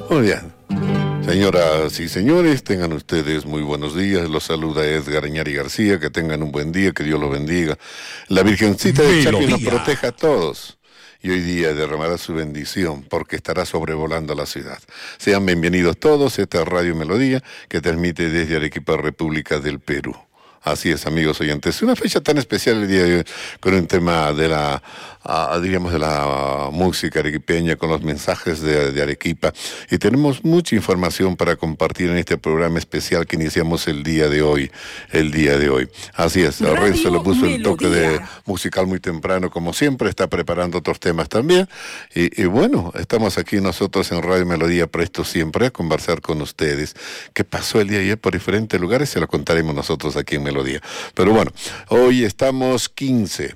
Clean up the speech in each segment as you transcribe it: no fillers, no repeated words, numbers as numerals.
Muy bien. Señoras y señores, tengan ustedes muy buenos días. Los saluda Edgar Añari García. Que tengan un buen día, que Dios los bendiga. La Virgencita de Chapi nos proteja a todos. Y hoy día derramará su bendición porque estará sobrevolando la ciudad. Sean bienvenidos todos. Esta es Radio Melodía que transmite desde Arequipa, República del Perú. Así es, amigos oyentes. Una fecha tan especial el día de hoy con un tema de la, diríamos, de la música arequipeña, con los mensajes de Arequipa. Y tenemos mucha información para compartir en este programa especial que iniciamos el día de hoy. Así es, Renzo le puso el toque de musical muy temprano, como siempre, está preparando otros temas también. Y bueno, estamos aquí nosotros en Radio Melodía, prestos siempre a conversar con ustedes. ¿Qué pasó el día de ayer por diferentes lugares? Se lo contaremos nosotros aquí en Melodía. Pero bueno, hoy estamos 15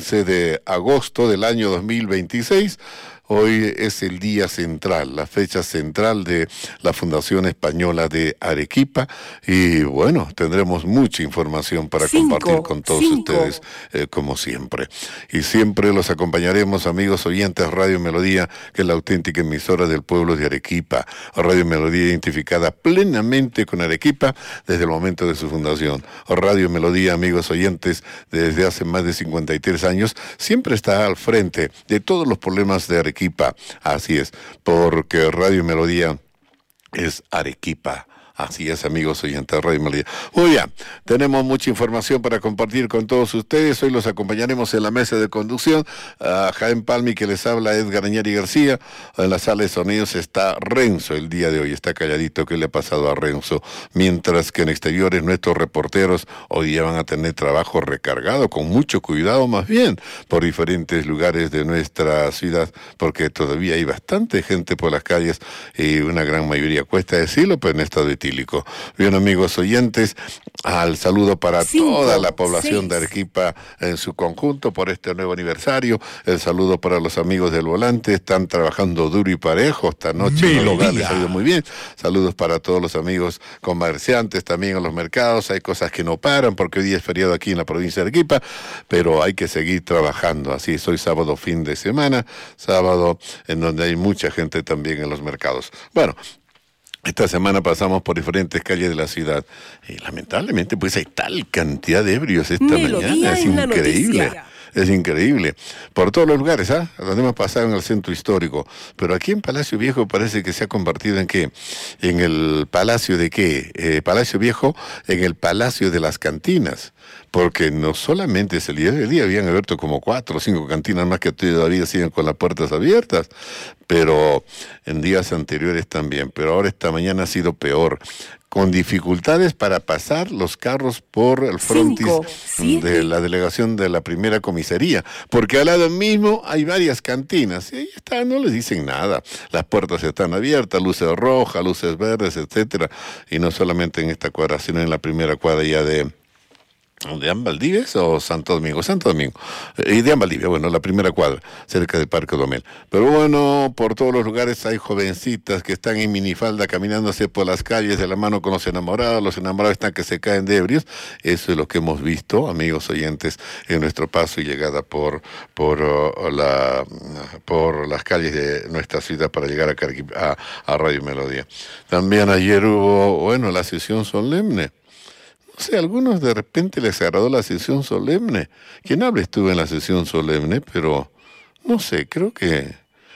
de agosto del año 2026. Hoy es el día central, la fecha central de la Fundación Española de Arequipa y bueno, tendremos mucha información para compartir con todos ustedes, como siempre. Y siempre los acompañaremos, amigos oyentes, Radio Melodía, que es la auténtica emisora del pueblo de Arequipa. Radio Melodía identificada plenamente con Arequipa desde el momento de su fundación. Radio Melodía, amigos oyentes, desde hace más de 53 años, siempre está al frente de todos los problemas de Arequipa. Así es, porque Radio Melodía es Arequipa. Así es, amigos oyentes de Radio Melodía. Muy bien, tenemos mucha información para compartir con todos ustedes. Hoy los acompañaremos en la mesa de conducción. Jaén Palmi, que les habla, Edgar Añari García. En la sala de sonidos está Renzo el día de hoy. Está calladito. ¿Qué le ha pasado a Renzo? Mientras que en exteriores nuestros reporteros hoy día van a tener trabajo recargado, con mucho cuidado más bien, por diferentes lugares de nuestra ciudad, porque todavía hay bastante gente por las calles y una gran mayoría, cuesta decirlo, pero en estado de bien, amigos oyentes, al saludo para toda la población de Arequipa en su conjunto por este nuevo aniversario. El saludo para los amigos del volante, están trabajando duro y parejo esta noche en los hogares, les ha ido muy bien. Saludos para todos los amigos comerciantes también en los mercados. Hay cosas que no paran porque hoy día es feriado aquí en la provincia de Arequipa, pero hay que seguir trabajando. Así es, hoy sábado, fin de semana, sábado en donde hay mucha gente también en los mercados. Bueno, esta semana pasamos por diferentes calles de la ciudad y lamentablemente pues hay tal cantidad de ebrios esta mañana, es increíble. Es increíble. Por todos los lugares, donde hemos pasado en el centro histórico. Pero aquí en Palacio Viejo parece que se ha convertido en ¿qué? En el Palacio de ¿qué? Palacio Viejo, en el Palacio de las Cantinas. Porque no solamente es el día del día, habían abierto como 4 o 5 cantinas más que todavía siguen con las puertas abiertas. Pero en días anteriores también. Pero ahora esta mañana ha sido peor, con dificultades para pasar los carros por el frontis de la delegación de la primera comisaría, porque al lado mismo hay varias cantinas, y ahí está, no les dicen nada, las puertas están abiertas, luces rojas, luces verdes, etcétera, y no solamente en esta cuadra, sino en la primera cuadra ya de Valdivia o Santo Domingo, y de Valdivia, bueno, la primera cuadra, cerca del Parque Domel. Pero bueno, por todos los lugares hay jovencitas que están en minifalda caminándose por las calles de la mano con los enamorados están que se caen de ebrios. Eso es lo que hemos visto, amigos oyentes, en nuestro paso y llegada por las calles de nuestra ciudad para llegar a Radio Melodía. También ayer hubo, la sesión solemne. No sé, a algunos de repente les agradó la sesión solemne. Quien hable estuvo en la sesión solemne, pero no sé, creo que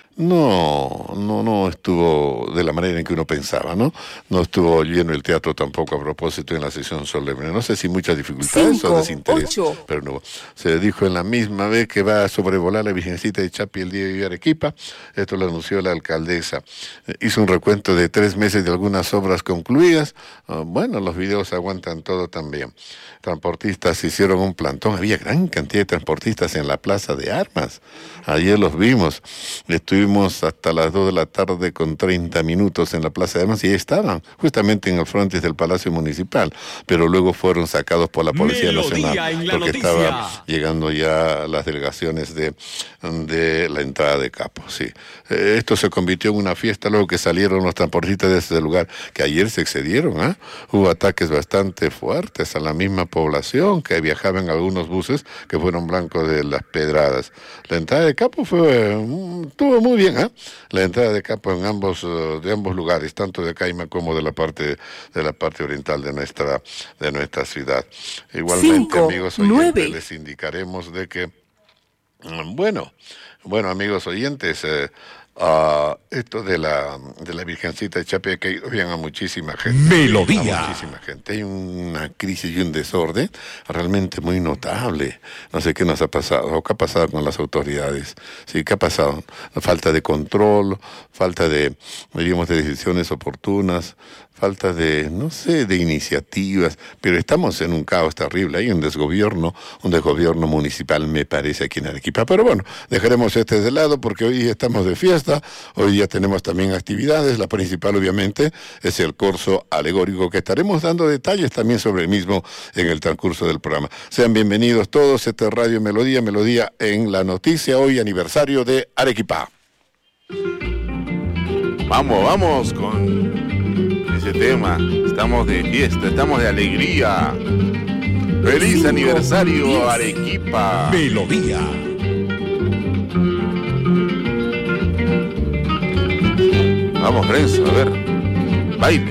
no estuvo de la manera en que uno pensaba, ¿no? No estuvo lleno el teatro tampoco a propósito en la sesión solemne. No sé si muchas dificultades o desinterés, pero no. Se dijo en la misma vez que va a sobrevolar la Virgencita de Chapi el día de Arequipa. Esto lo anunció la alcaldesa. Hizo un recuento de 3 meses de algunas obras concluidas. Los videos aguantan todo también. Transportistas hicieron un plantón. Había gran cantidad de transportistas en la Plaza de Armas. Ayer los vimos. Estuvimos hasta las 2 de la tarde con 30 minutos en la Plaza de Armas y ahí estaban, justamente en el frontis del Palacio Municipal. Pero luego fueron sacados por la Policía Nacional porque estaban llegando ya las delegaciones de la entrada de Capo. Sí. Esto se convirtió en una fiesta luego que salieron los transportistas de ese lugar, que ayer se excedieron. Hubo ataques bastante fuertes a la misma población que viajaba en algunos buses que fueron blancos de las pedradas. La entrada de Capo tuvo muy bien, ¿eh? La entrada de campo de ambos lugares, tanto de Caima como de la parte oriental de nuestra ciudad. Igualmente, 5, amigos oyentes, 9. les indicaremos de que, bueno, amigos oyentes, esto de la Virgencita de Chapí que ha ido bien a muchísima gente. Melodía. A muchísima gente. Hay una crisis y un desorden realmente muy notable. No sé qué nos ha pasado, o qué ha pasado con las autoridades. Sí, ¿qué ha pasado? La falta de control, falta de, diríamos, de decisiones oportunas, falta de, no sé, de iniciativas, pero estamos en un caos terrible. Hay un desgobierno municipal, me parece, aquí en Arequipa. Pero bueno, dejaremos este de lado porque hoy estamos de fiesta, hoy ya tenemos también actividades. La principal, obviamente, es el corso alegórico, que estaremos dando detalles también sobre el mismo en el transcurso del programa. Sean bienvenidos todos, esta es Radio Melodía en la noticia, hoy aniversario de Arequipa. Vamos con ese tema. Estamos de fiesta, estamos de alegría. ¡Feliz aniversario, Arequipa! Melodía. Vamos, Renzo, a ver. Baile.